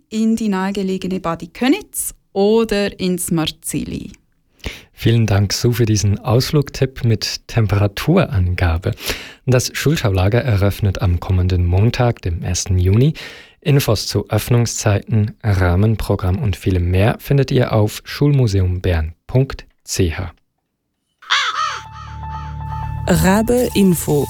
in die nahegelegene Badi Köniz oder ins Marzili. Vielen Dank, Sue, für diesen Ausflugtipp mit Temperaturangabe. Das Schulschaulager eröffnet am kommenden Montag, dem 1. Juni. Infos zu Öffnungszeiten, Rahmenprogramm und vielem mehr findet ihr auf schulmuseumbern.ch. Rabe Info.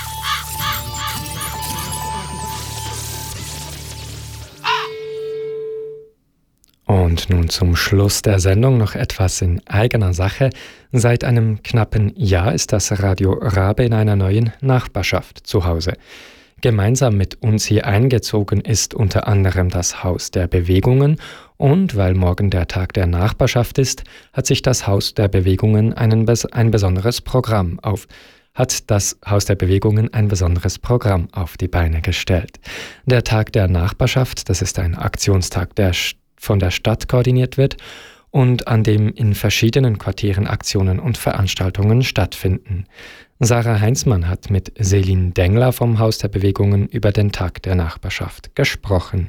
Und nun zum Schluss der Sendung noch etwas in eigener Sache. Seit einem knappen Jahr ist das Radio Rabe in einer neuen Nachbarschaft zu Hause. Gemeinsam mit uns hier eingezogen ist unter anderem das Haus der Bewegungen und weil morgen der Tag der Nachbarschaft ist, hat das Haus der Bewegungen ein besonderes Programm auf die Beine gestellt. Der Tag der Nachbarschaft, das ist ein Aktionstag, der von der Stadt koordiniert wird und an dem in verschiedenen Quartieren Aktionen und Veranstaltungen stattfinden. Sarah Heinzmann hat mit Selin Dengler vom Haus der Bewegungen über den Tag der Nachbarschaft gesprochen.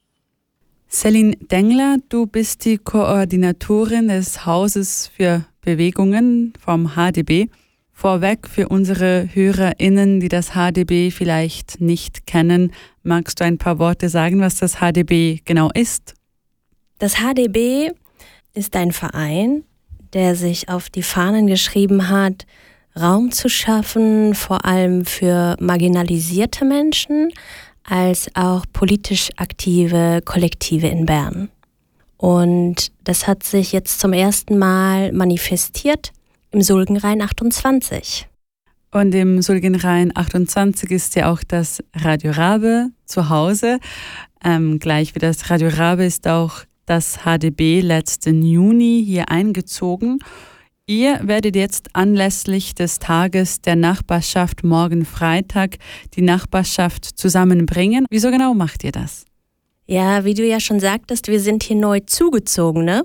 Selin Dengler, du bist die Koordinatorin des Hauses für Bewegungen vom HDB. Vorweg für unsere HörerInnen, die das HDB vielleicht nicht kennen, magst du ein paar Worte sagen, was das HDB genau ist? Das HDB ist ein Verein, der sich auf die Fahnen geschrieben hat, Raum zu schaffen, vor allem für marginalisierte Menschen, als auch politisch aktive Kollektive in Bern. Und das hat sich jetzt zum ersten Mal manifestiert im Sulgenrain 28. Und im Sulgenrain 28 ist ja auch das Radio Rabe zu Hause. Gleich wie das Radio Rabe ist auch das HDB letzten Juni hier eingezogen. Ihr werdet jetzt anlässlich des Tages der Nachbarschaft morgen Freitag die Nachbarschaft zusammenbringen. Wieso genau macht ihr das? Ja, wie du ja schon sagtest, wir sind hier neu zugezogen, ne?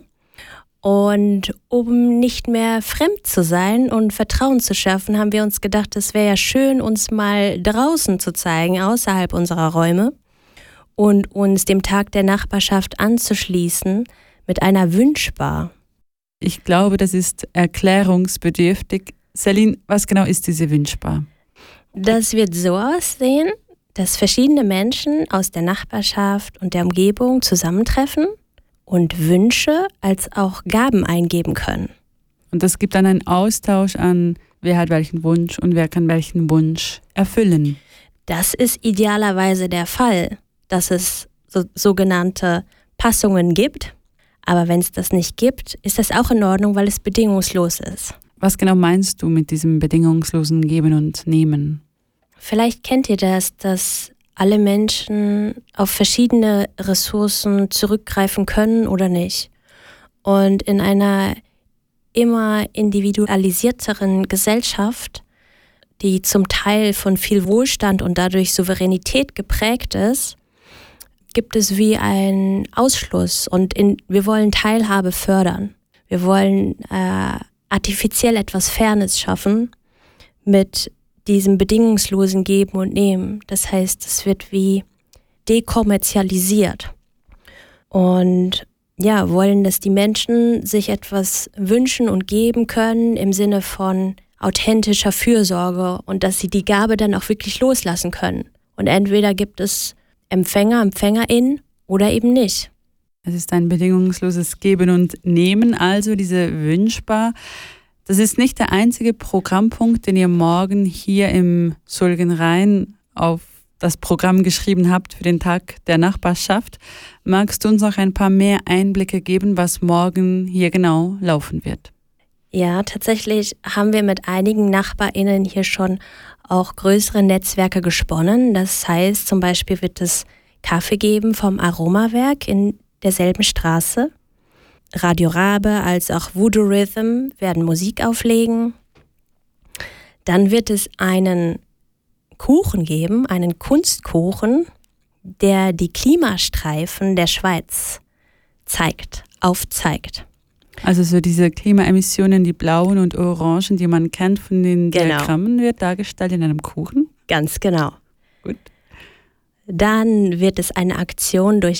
Und um nicht mehr fremd zu sein und Vertrauen zu schaffen, haben wir uns gedacht, es wäre ja schön, uns mal draußen zu zeigen, außerhalb unserer Räume. Und uns dem Tag der Nachbarschaft anzuschließen mit einer Wünschbar. Ich glaube, das ist erklärungsbedürftig. Selin, was genau ist diese Wünschbar? Das wird so aussehen, dass verschiedene Menschen aus der Nachbarschaft und der Umgebung zusammentreffen und Wünsche als auch Gaben eingeben können. Und es gibt dann einen Austausch an, wer hat welchen Wunsch und wer kann welchen Wunsch erfüllen. Das ist idealerweise der Fall, dass es sogenannte Passungen gibt. Aber wenn es das nicht gibt, ist das auch in Ordnung, weil es bedingungslos ist. Was genau meinst du mit diesem bedingungslosen Geben und Nehmen? Vielleicht kennt ihr das, dass alle Menschen auf verschiedene Ressourcen zurückgreifen können oder nicht. Und in einer immer individualisierteren Gesellschaft, die zum Teil von viel Wohlstand und dadurch Souveränität geprägt ist, gibt es wie einen Ausschluss und wir wollen Teilhabe fördern. Wir wollen artifiziell etwas Fairness schaffen mit diesem bedingungslosen Geben und Nehmen. Das heißt, es wird wie dekommerzialisiert. Und ja, wollen, dass die Menschen sich etwas wünschen und geben können im Sinne von authentischer Fürsorge und dass sie die Gabe dann auch wirklich loslassen können. Und entweder gibt es Empfänger, EmpfängerInnen oder eben nicht. Es ist ein bedingungsloses Geben und Nehmen, also diese Wünschbar. Das ist nicht der einzige Programmpunkt, den ihr morgen hier im Sulgenrain auf das Programm geschrieben habt für den Tag der Nachbarschaft. Magst du uns noch ein paar mehr Einblicke geben, was morgen hier genau laufen wird? Ja, tatsächlich haben wir mit einigen NachbarInnen hier schon auch größere Netzwerke gesponnen. Das heißt, zum Beispiel wird es Kaffee geben vom Aromawerk in derselben Straße. Radio Rabe als auch Voodoo Rhythm werden Musik auflegen. Dann wird es einen Kuchen geben, einen Kunstkuchen, der die Klimastreifen der Schweiz aufzeigt. Also so diese Klimaemissionen, die blauen und orangen, die man kennt von den Diagrammen, wird dargestellt in einem Kuchen? Ganz genau. Gut. Dann wird es eine Aktion durch